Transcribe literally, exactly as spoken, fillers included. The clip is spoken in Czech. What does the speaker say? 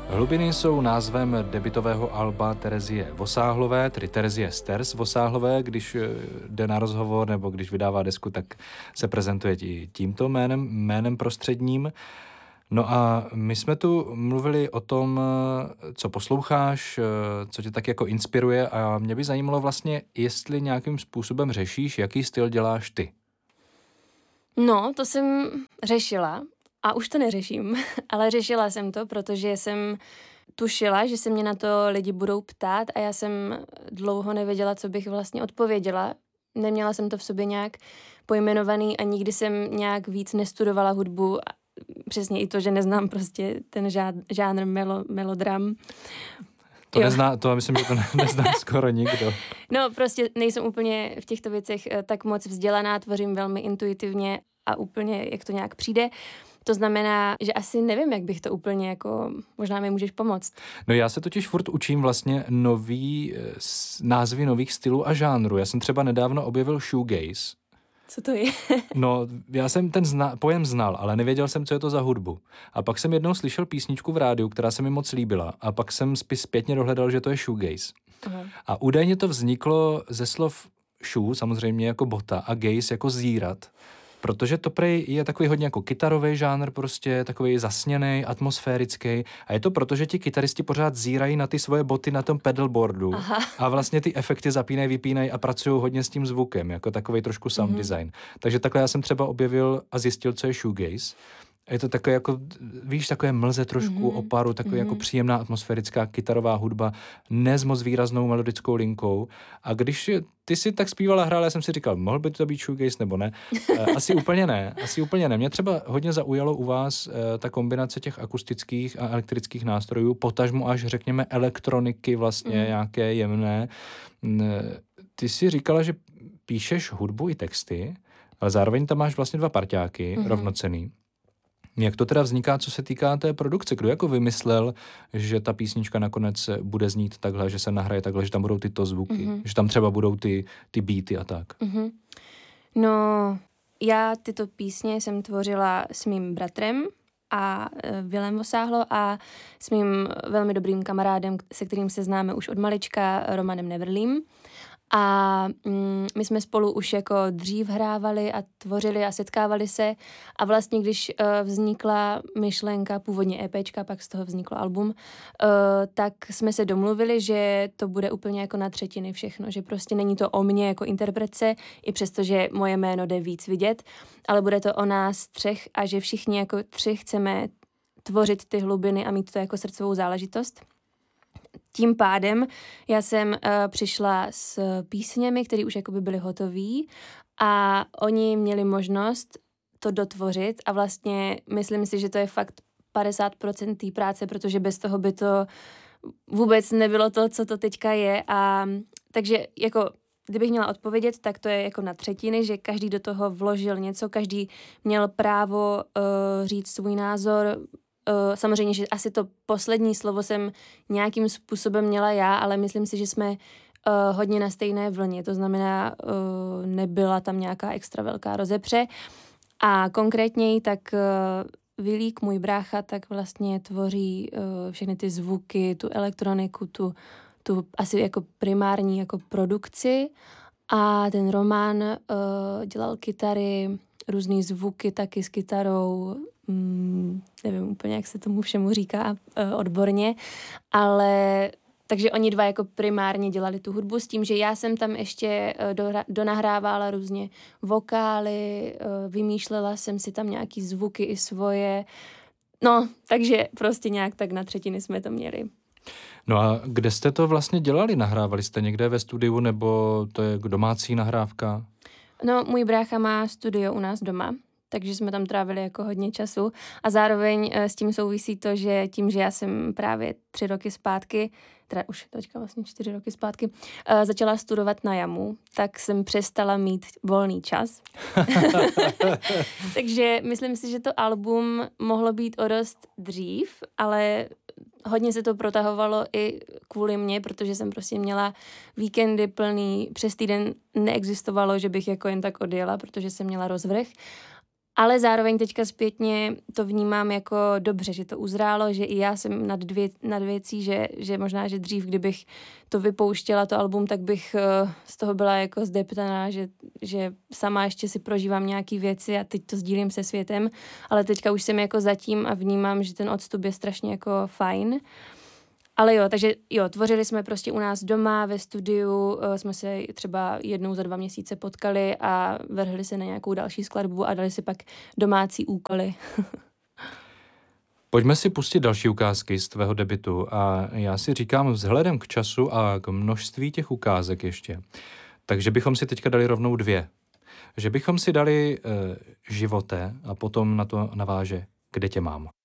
Hlubiny jsou názvem debutového alba Terezie Vosáhlové, tedy Terezie Sters Vosáhlové. Když jde na rozhovor nebo když vydává desku, tak se prezentuje i tímto jménem, jménem prostředním. No a my jsme tu mluvili o tom, co posloucháš, co tě tak jako inspiruje, a mě by zajímalo vlastně, jestli nějakým způsobem řešíš, jaký styl děláš ty. No, to jsem řešila a už to neřeším, ale řešila jsem to, protože jsem tušila, že se mě na to lidi budou ptát a já jsem dlouho nevěděla, co bych vlastně odpověděla. Neměla jsem to v sobě nějak pojmenovaný a nikdy jsem nějak víc nestudovala hudbu. Přesně i to, že neznám prostě ten žád, žánr melo, melodram. To nezná, to myslím, že to ne, nezná skoro nikdo. No prostě nejsem úplně v těchto věcech tak moc vzdělaná, tvořím velmi intuitivně a úplně, jak to nějak přijde. To znamená, že asi nevím, jak bych to úplně jako, možná mi můžeš pomoct. No já se totiž furt učím vlastně nový, názvy nových stylů a žánrů. Já jsem třeba nedávno objevil shoegaze. Co to je? No, já jsem ten zna, pojem znal, ale nevěděl jsem, co je to za hudbu. A pak jsem jednou slyšel písničku v rádiu, která se mi moc líbila. A pak jsem zpětně dohledal, že to je shoegaze. Aha. A údajně to vzniklo ze slov shoe, samozřejmě jako bota, a gaze jako zírat. Protože to prej je takový hodně jako kytarový žánr, prostě takový zasněný, atmosférický. A je to proto, že ti kytaristi pořád zírají na ty svoje boty na tom pedalboardu. Aha. A vlastně ty efekty zapínají, vypínají a pracují hodně s tím zvukem, jako takový trošku sound mm-hmm. design. Takže takhle já jsem třeba objevil a zjistil, co je shoegaze. Je to takové jako, víš, takové mlze trošku mm-hmm. oparu, taková mm-hmm. jako příjemná atmosférická kytarová hudba, ne s moc výraznou melodickou linkou. A když ty si tak zpívala, hrála, já jsem si říkal, mohl by to být shoegaze nebo ne? Asi úplně ne, asi úplně ne. Mě třeba hodně zaujalo u vás ta kombinace těch akustických a elektrických nástrojů, potažmu až řekněme elektroniky vlastně, mm. nějaké jemné. Ty si říkala, že píšeš hudbu i texty, ale zároveň tam máš vlastně dva parťáky, mm-hmm. rovnocenný. Jak to teda vzniká, co se týká té produkce? Kdo jako vymyslel, že ta písnička nakonec bude znít takhle, že se nahraje takhle, že tam budou tyto zvuky, mm-hmm. že tam třeba budou ty, ty beaty a tak? Mm-hmm. No, já tyto písně jsem tvořila s mým bratrem a Vilem Vosáhlo a s mým velmi dobrým kamarádem, se kterým se známe už od malička, Romanem Neverlím. A mm, my jsme spolu už jako dřív hrávali a tvořili a setkávali se a vlastně když uh, vznikla myšlenka, původně EPčka, pak z toho vzniklo album, uh, tak jsme se domluvili, že to bude úplně jako na třetiny všechno, že prostě není to o mně jako interpretce, i přesto, že moje jméno jde víc vidět, ale bude to o nás třech a že všichni jako tři chceme tvořit ty hlubiny a mít to jako srdcovou záležitost. Tím pádem já jsem uh, přišla s písněmi, které už jakoby byly hotový a oni měli možnost to dotvořit a vlastně myslím si, že to je fakt padesát procent té práce, protože bez toho by to vůbec nebylo to, co to teďka je. A takže jako kdybych měla odpovědět, tak to je jako na třetiny, že každý do toho vložil něco, každý měl právo uh, říct svůj názor. Uh, samozřejmě, že asi to poslední slovo jsem nějakým způsobem měla já, ale myslím si, že jsme uh, hodně na stejné vlně, to znamená, uh, nebyla tam nějaká extra velká rozepře. A konkrétněji tak uh, Vilík, můj brácha, tak vlastně tvoří uh, všechny ty zvuky, tu elektroniku, tu, tu asi jako primární jako produkci a ten Roman uh, dělal kytary, různý zvuky taky s kytarou, Hmm, nevím úplně, jak se tomu všemu říká uh, odborně, ale takže oni dva jako primárně dělali tu hudbu s tím, že já jsem tam ještě uh, do, donahrávala různě vokály, uh, vymýšlela jsem si tam nějaký zvuky i svoje, no, takže prostě nějak tak na třetiny jsme to měli. No a kde jste to vlastně dělali? Nahrávali jste někde ve studiu, nebo to je domácí nahrávka? No, můj brácha má studio u nás doma, takže jsme tam trávili jako hodně času a zároveň s tím souvisí to, že tím, že já jsem právě tři roky zpátky, teda už teďka vlastně čtyři roky zpátky, uh, začala studovat na jamu, tak jsem přestala mít volný čas. Takže myslím si, že to album mohlo být o dost dřív, ale hodně se to protahovalo i kvůli mně, protože jsem prostě měla víkendy plný, přes týden neexistovalo, že bych jako jen tak odjela, protože jsem měla rozvrh. Ale zároveň teďka zpětně to vnímám jako dobře, že to uzrálo, že i já jsem nad, dvě, nad věcí, že, že možná, že dřív, kdybych to vypouštěla, to album, tak bych uh, z toho byla jako zdeptaná, že, že sama ještě si prožívám nějaký věci a teď to sdílím se světem, ale teďka už jsem jako zatím a vnímám, že ten odstup je strašně jako fajn. Ale jo, takže jo, tvořili jsme prostě u nás doma ve studiu, jsme se třeba jednou za dva měsíce potkali a vrhli se na nějakou další skladbu a dali si pak domácí úkoly. Pojďme si pustit další ukázky z tvého debutu a já si říkám vzhledem k času a k množství těch ukázek ještě, takže bychom si teďka dali rovnou dvě. Že bychom si dali e, Živote a potom na to naváže Kde tě mám.